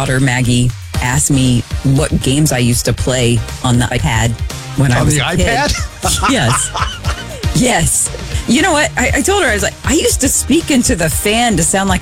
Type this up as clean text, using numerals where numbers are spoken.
daughter Maggie asked me what games I used to play on the iPad when I was a kid. On the iPad? Yes. Yes. You know what? I told her, I was like, I used to speak into the fan to sound like